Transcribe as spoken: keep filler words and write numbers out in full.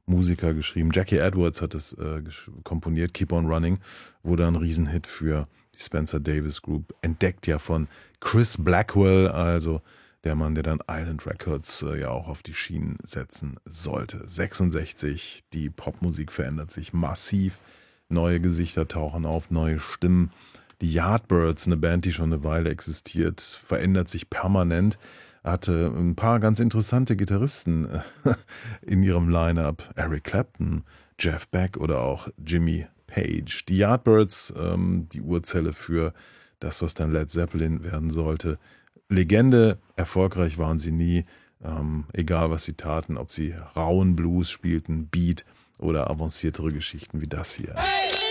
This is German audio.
Musiker geschrieben. Jackie Edwards hat es äh, komponiert. Keep on Running wurde ein Riesenhit für die Spencer Davis Group. Entdeckt ja von Chris Blackwell, also der Mann, der dann Island Records äh, ja auch auf die Schienen setzen sollte. sechsundsechzig, die Popmusik verändert sich massiv. Neue Gesichter tauchen auf, neue Stimmen. Die Yardbirds, eine Band, die schon eine Weile existiert, verändert sich permanent. Hatte ein paar ganz interessante Gitarristen in ihrem Line-Up. Eric Clapton, Jeff Beck oder auch Jimmy Page. Die Yardbirds, ähm, die Urzelle für das, was dann Led Zeppelin werden sollte. Legende, erfolgreich waren sie nie. Ähm, egal, was sie taten, ob sie rauen Blues spielten, Beat oder avanciertere Geschichten wie das hier. Hey!